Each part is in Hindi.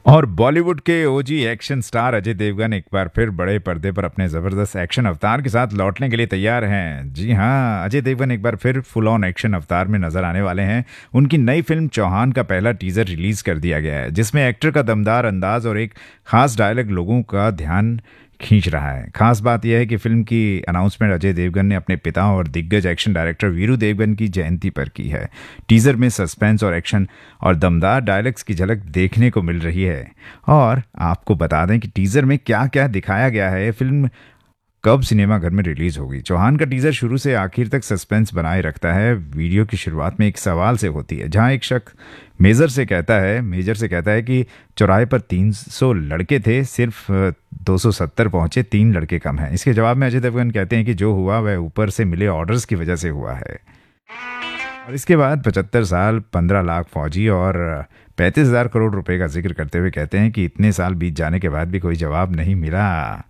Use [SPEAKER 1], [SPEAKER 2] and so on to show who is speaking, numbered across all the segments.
[SPEAKER 1] और बॉलीवुड के ओजी एक्शन स्टार अजय देवगन एक बार फिर बड़े पर्दे पर अपने ज़बरदस्त एक्शन अवतार के साथ लौटने के लिए तैयार हैं। जी हाँ, अजय देवगन एक बार फिर फुल ऑन एक्शन अवतार में नजर आने वाले हैं। उनकी नई फिल्म चौहान का पहला टीजर रिलीज कर दिया गया है, जिसमें एक्टर का दमदार अंदाज और एक खास डायलॉग लोगों का ध्यान खींच रहा है। खास बात यह है कि फिल्म की अनाउंसमेंट अजय देवगन ने अपने पिता और दिग्गज एक्शन डायरेक्टर वीरू देवगन की जयंती पर की है। टीजर में सस्पेंस और एक्शन और दमदार डायलॉग्स की झलक देखने को मिल रही है। और आपको बता दें कि टीजर में क्या क्या दिखाया गया है, फिल्म कब सिनेमाघर में रिलीज होगी। चौहान का टीजर शुरू से आखिर तक सस्पेंस बनाए रखता है। वीडियो की शुरुआत में एक सवाल से होती है, जहां एक शख्स मेजर से कहता है कि चौराहे पर 300 लड़के थे, सिर्फ 270 पहुंचे, 3 लड़के कम हैं। इसके जवाब में अजय देवगन कहते हैं कि जो हुआ वह ऊपर से मिले ऑर्डर्स की वजह से हुआ है। और इसके बाद 75 साल, 15 लाख फौजी और 35,000 करोड़ रुपए का जिक्र करते हुए कहते हैं कि इतने साल बीत जाने के बाद भी कोई जवाब नहीं मिला।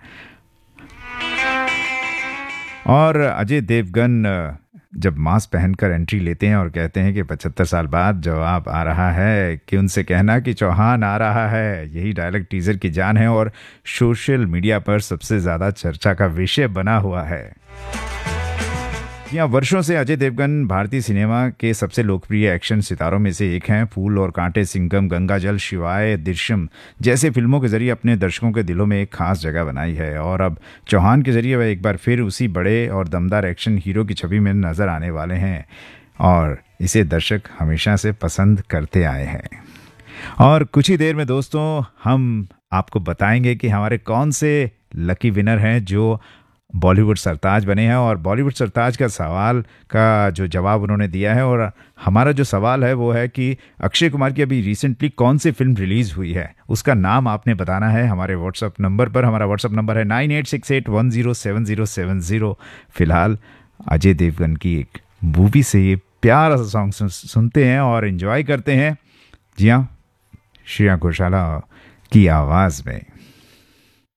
[SPEAKER 1] और अजय देवगन जब मास्क पहनकर एंट्री लेते हैं और कहते हैं कि 75 साल बाद जवाब आ रहा है कि उनसे कहना कि चौहान आ रहा है, यही डायलॉग टीजर की जान है और सोशल मीडिया पर सबसे ज़्यादा चर्चा का विषय बना हुआ है। यहाँ वर्षों से अजय देवगन भारतीय सिनेमा के सबसे लोकप्रिय एक्शन सितारों में से एक हैं। फूल और कांटे, सिंघम, गंगाजल, शिवाय, दृश्यम जैसे फिल्मों के जरिए अपने दर्शकों के दिलों में एक खास जगह बनाई है। और अब चौहान के जरिए वह एक बार फिर उसी बड़े और दमदार एक्शन हीरो की छवि में नजर आने वाले हैं और इसे दर्शक हमेशा से पसंद करते आए हैं। और कुछ ही देर में दोस्तों हम आपको बताएंगे कि हमारे कौन से लकी विनर हैं जो बॉलीवुड सरताज बने हैं। और बॉलीवुड सरताज का सवाल का जो जवाब उन्होंने दिया है, और हमारा जो सवाल है वो है कि अक्षय कुमार की अभी रिसेंटली कौन सी फिल्म रिलीज हुई है, उसका नाम आपने बताना है हमारे व्हाट्सअप नंबर पर। हमारा व्हाट्सअप नंबर है 9868107070। फिलहाल अजय देवगन की एक मूवी से ये प्यारा सा सॉन्ग सुनते हैं और एंजॉय करते हैं। जी हाँ, श्रेया घोषाल की आवाज़ में।